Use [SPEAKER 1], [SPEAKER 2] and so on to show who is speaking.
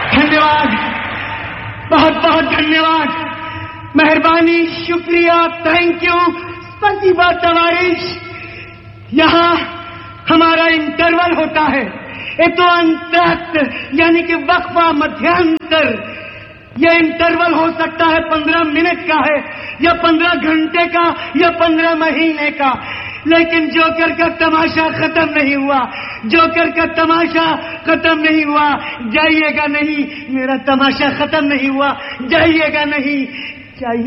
[SPEAKER 1] धन्यवाद, बहुत बहुत धन्यवाद, मेहरबानी, शुक्रिया, थैंक यू, स्पसीबा तवारिश। यहाँ हमारा इंटरवल होता है, ये तो अंतरक्त यानी कि वक्फा, मध्यांतर। यह इंटरवल हो सकता है 15 मिनट का है, या 15 घंटे का, या 15 महीने का, लेकिन जोकर का तमाशा खत्म नहीं हुआ। जोकर का तमाशा खत्म नहीं हुआ। जाइएगा नहीं, मेरा तमाशा खत्म नहीं हुआ। जाइएगा नहीं, जाइए।